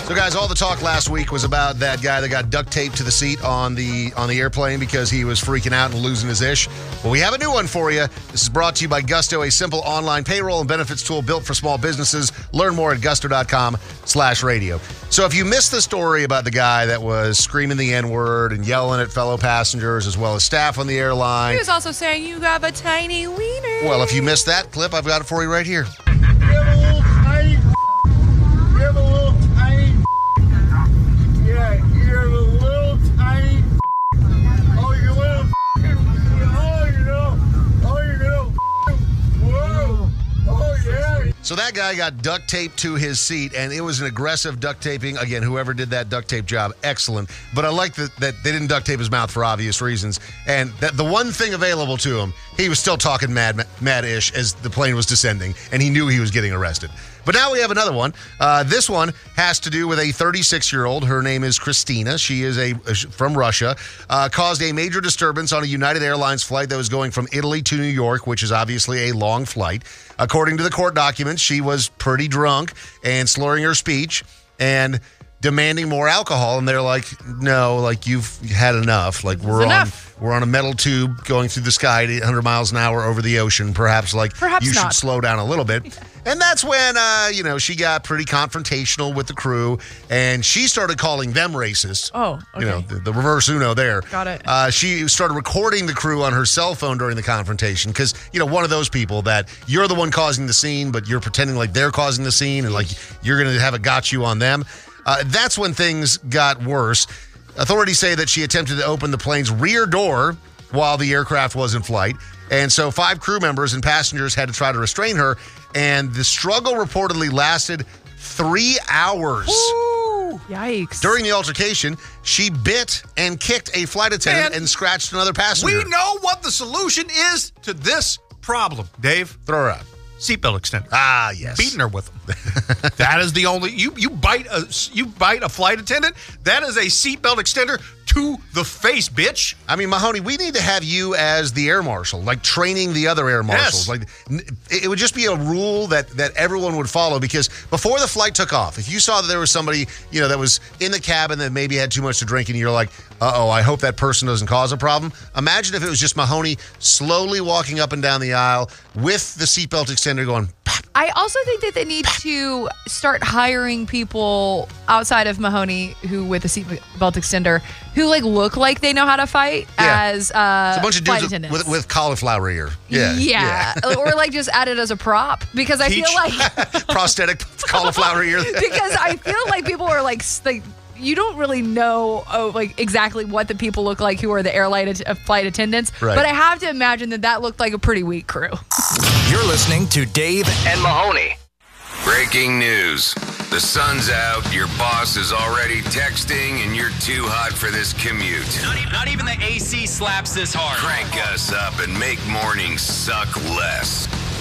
So, guys, all the talk last week was about that guy that got duct taped to the seat on the airplane because he was freaking out and losing his ish. Well, we have a new one for you. This is brought to you by Gusto, a simple online payroll and benefits tool built for small businesses. Learn more at gusto.com/radio. So if you missed the story about the guy that was screaming the N-word and yelling at fellow passengers as well as staff on the airline. He was also saying, you have a tiny wiener. Well, if you missed that clip, I've got it for you right here. So that guy got duct taped to his seat, and it was an aggressive duct taping. Again, whoever did that duct tape job, excellent. But I like that they didn't duct tape his mouth for obvious reasons. And that the one thing available to him, he was still talking mad-ish as the plane was descending, and he knew he was getting arrested. But now we have another one. This one has to do with a 36-year-old. Her name is Christina. She is from Russia. Caused a major disturbance on a United Airlines flight that was going from Italy to New York, which is obviously a long flight. According to the court documents, she was pretty drunk and slurring her speech and demanding more alcohol. And they're like, no, like, you've had enough. Like, we're on a metal tube going through the sky at 800 miles an hour over the ocean. Perhaps you should slow down a little bit. Yeah. And that's when, she got pretty confrontational with the crew, and she started calling them racist. Oh, okay. The reverse Uno there. Got it. She started recording the crew on her cell phone during the confrontation because, one of those people that you're the one causing the scene, but you're pretending like they're causing the scene and like you're going to have a got you on them. That's when things got worse. Authorities say that she attempted to open the plane's rear door while the aircraft was in flight. And so 5 crew members and passengers had to try to restrain her. And the struggle reportedly lasted 3 hours. Ooh, yikes. During the altercation, she bit and kicked a flight attendant and scratched another passenger. We know what the solution is to this problem, Dave. Throw her out. Seatbelt extender. Ah, yes. Beating her with them. That is the only. You bite a flight attendant. That is a seatbelt extender to the face, bitch. I mean, Mahoney, we need to have you as the air marshal, like training the other air marshals. Yes. Like, it would just be a rule that everyone would follow, because before the flight took off, if you saw that there was somebody, that was in the cabin that maybe had too much to drink, and you're like, uh-oh, I hope that person doesn't cause a problem. Imagine if it was just Mahoney slowly walking up and down the aisle with the seatbelt extender going, pop. I also think that they need to start hiring people outside of Mahoney who with a seatbelt extender who look like they know how to fight as it's a bunch of flight dudes attendants. with cauliflower ear. Yeah. Or just add it as a prop, because I feel like prosthetic cauliflower ear. Because I feel like people are like you don't really know exactly what the people look like who are the flight attendants. Right. But I have to imagine that looked like a pretty weak crew. You're listening to Dave and Mahoney. Breaking news. The sun's out, your boss is already texting, and you're too hot for this commute. Not even the AC slaps this hard. Crank us up and make mornings suck less.